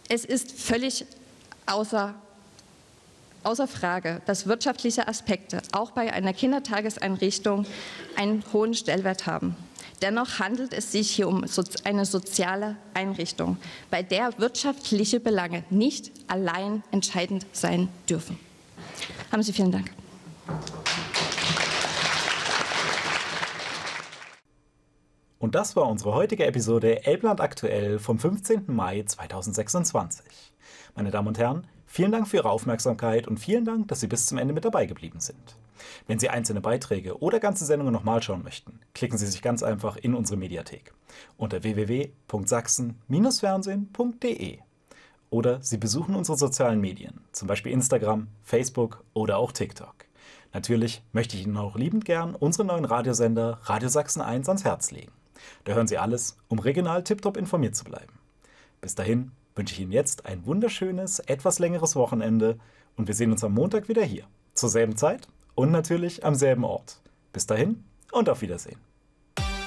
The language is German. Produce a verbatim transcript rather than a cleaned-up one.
Es ist völlig außer, außer Frage, dass wirtschaftliche Aspekte auch bei einer Kindertageseinrichtung einen hohen Stellenwert haben. Dennoch handelt es sich hier um eine soziale Einrichtung, bei der wirtschaftliche Belange nicht allein entscheidend sein dürfen. Haben Sie vielen Dank. Und das war unsere heutige Episode Elbland aktuell vom fünfzehnten Mai zweitausendsechsundzwanzig. Meine Damen und Herren, vielen Dank für Ihre Aufmerksamkeit und vielen Dank, dass Sie bis zum Ende mit dabei geblieben sind. Wenn Sie einzelne Beiträge oder ganze Sendungen nochmal schauen möchten, klicken Sie sich ganz einfach in unsere Mediathek unter w w w punkt sachsen Bindestrich fernsehen punkt d e oder Sie besuchen unsere sozialen Medien, zum Beispiel Instagram, Facebook oder auch TikTok. Natürlich möchte ich Ihnen auch liebend gern unseren neuen Radiosender Radio Sachsen eins ans Herz legen. Da hören Sie alles, um regional tiptop informiert zu bleiben. Bis dahin wünsche ich Ihnen jetzt ein wunderschönes, etwas längeres Wochenende und wir sehen uns am Montag wieder hier, zur selben Zeit und natürlich am selben Ort. Bis dahin und auf Wiedersehen.